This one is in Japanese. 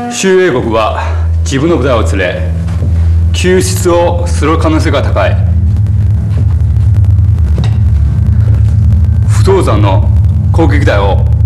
周英国は自分の部隊を連れ救出をする可能性が高い。不動山の攻撃隊を